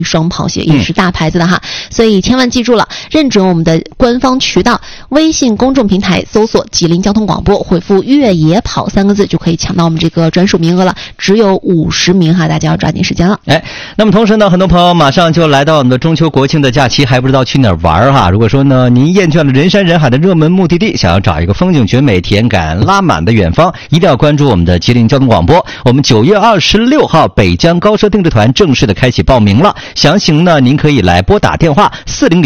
双螃蟹也是大牌子的哈，所以千万记住了，认准我们的官方渠道，微信公众平台搜索吉林交通广播，回复越野跑3个字就可以抢到我们这个专属名额了，只有50名哈，大家要抓紧时间了。 那么同时呢，很多朋友马上就来到我们的中秋国庆的假期，还不知道去哪儿玩哈。如果说呢，您厌倦了人山人海的热门目的地，想要找一个风景绝美、体验感拉满的远方，一定要关注我们的吉林交通广播。我们9月26号北疆高奢定制团正式的开启报名了。详情呢，您可以来拨打电话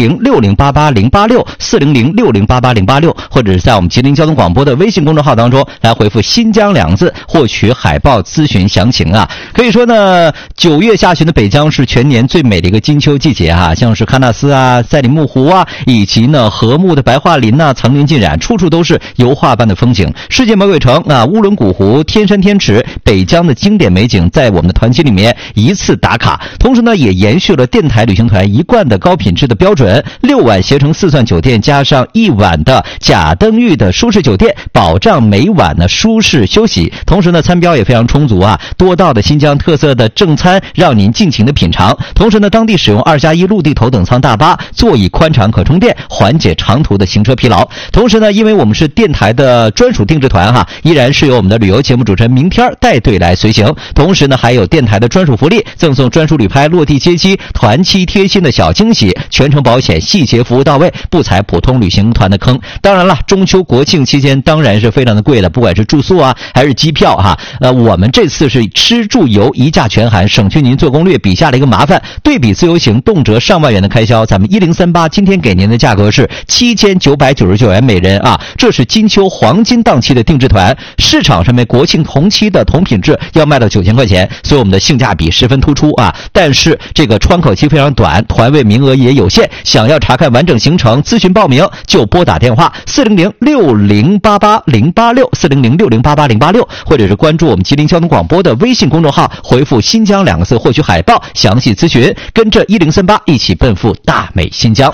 400-6088-086，400-6088-086，或者是在我们吉林交通广播的微信公众号当中来回复新疆2个字，获取海报咨询详情啊。可以说呢，9月下旬的北疆是全年最美的一个金秋季节啊，像是喀纳斯啊、赛里木湖啊，以及呢禾木的白桦林啊，层林尽染，处处都是油画般的风景。世界魔鬼城啊、乌伦古湖、天山天池，北疆的经典美景在我们的团期里面一次打卡。同时呢，也延续了电台旅行团一贯的高品质的标准，6晚携程4钻酒店加上1晚的甲登峪的舒适酒店，保障每晚的舒适休息。同时呢，餐标也非常充足啊，多道的新疆特色的正餐让您尽情的品尝。同时呢，当地使用2+1陆地头等舱大巴，座椅宽敞可充电，缓解长途的行车疲劳。同时呢，因为我们是电台的专属定制团哈，依然是由我们的旅游节目主持人明天带队来随行。同时呢，还有电台的专属福利，赠送专属旅拍、落地接机、团期贴心的小惊喜，全程保险，细节服务到位，不踩普通旅行团的坑。当然了，中秋国庆期间当然是非常的贵的，不管是住宿啊还是机票哈。我们这次是吃住游一价全含，省去您做攻略笔下的一个麻烦。对比自由行动辄上万元的开销，咱们1038今天给您的价格是7999元每人啊，这是金秋黄金档期的定制团，市场上面国庆同期的同品质要卖到9000块钱，所以我们的性价比十分突出啊。但是这个窗口期非常短，团位名额也有限，想要查看完整行程咨询报名就拨打电话400-6088-086，400-6088-086，或者是关注我们吉林交通广播的微信公众号，回复新疆2个字获取海报详细咨询，跟着1038一起奔赴大美新疆。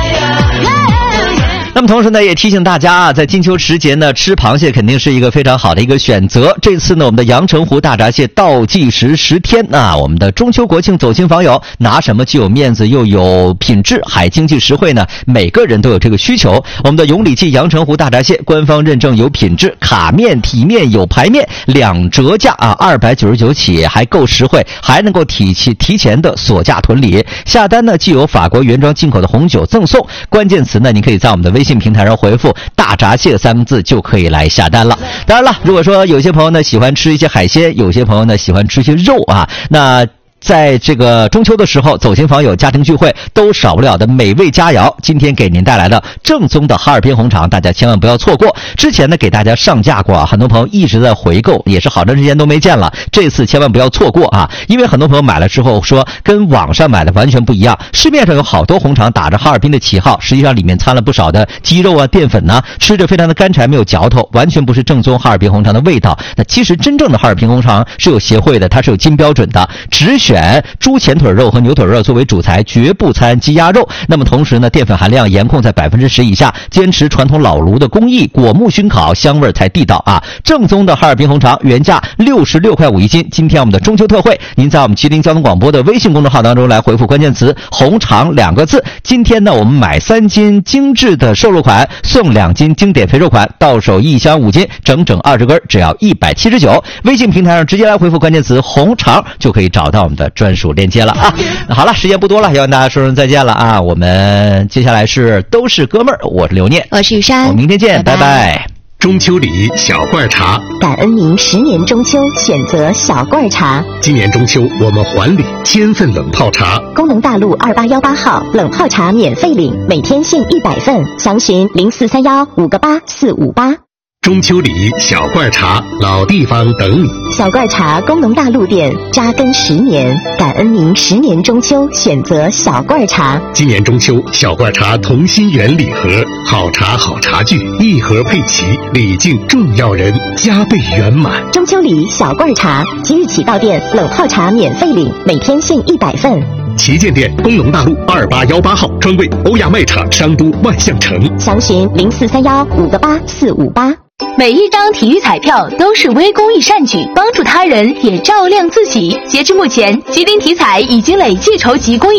那么同时呢，也提醒大家啊，在金秋时节呢，吃螃蟹肯定是一个非常好的一个选择。这次呢，我们的阳澄湖大闸蟹倒计时10天啊，我们的中秋国庆走亲访友，拿什么既有面子又有品质，还经济实惠呢？每个人都有这个需求。我们的永礼记阳澄湖大闸蟹官方认证有品质，卡面、体面有排面，2折价啊，299起，还够实惠，还能够提前的锁价囤礼。下单呢，既有法国原装进口的红酒赠送，关键词呢，你可以在我们的微信平台上回复大闸蟹3个字就可以来下单了。当然了，如果说有些朋友呢喜欢吃一些海鲜，有些朋友呢喜欢吃一些肉啊，那在这个中秋的时候，走亲访友、家庭聚会都少不了的美味佳肴，今天给您带来的正宗的哈尔滨红肠，大家千万不要错过。之前呢给大家上架过，很多朋友一直在回购，也是好长时间都没见了，这次千万不要错过啊！因为很多朋友买了之后说跟网上买的完全不一样，市面上有好多红肠打着哈尔滨的旗号，实际上里面掺了不少的鸡肉啊、淀粉啊，吃着非常的干柴，没有嚼头，完全不是正宗哈尔滨红肠的味道。那其实真正的哈尔滨红肠是有协会的，它是有金标准的，只选猪前腿肉和牛腿肉作为主材，绝不掺鸡鸭肉。那么同时呢，淀粉含量严控在10%以下，坚持传统老炉的工艺，果木熏烤，香味才地道啊！正宗的哈尔滨红肠原价66块5一斤，今天我们的中秋特惠，您在我们吉林交通广播的微信公众号当中来回复关键词红肠2个字。今天呢，我们买3斤精致的瘦肉款送2斤经典肥肉款，到手1箱5斤，整整20根，只要179。微信平台上直接来回复关键词红肠就可以找到我们的专属链接了啊！好了，时间不多了，要跟大家说声再见了啊！我们接下来是都是哥们儿，我是刘念， 我是雨珊， 我们明天见，拜拜。 中秋礼小罐茶， 感恩您10年中秋选择小罐茶。 今年中秋我们还礼1000份冷泡茶， 工农大路2818号冷泡茶免费领，每天限100份，详询0431588458。 中秋礼小罐茶，老地方等你。 小罐茶工农大路店扎根10年，感恩您10年中秋选择小罐茶。 今年中秋小罐茶同心圆礼盒，好茶好茶具，一盒配齐，礼敬重要人，加倍圆满。 中秋礼小罐茶，即日起到店冷泡茶免费领，每天限100份。 旗舰店工农大路2818号，专柜欧亚卖场商都万象城， 详询0431588458。 每一张体育彩票都是微公益善举，帮助他人也照亮自己。截至目前，吉林体彩已经累计筹集公益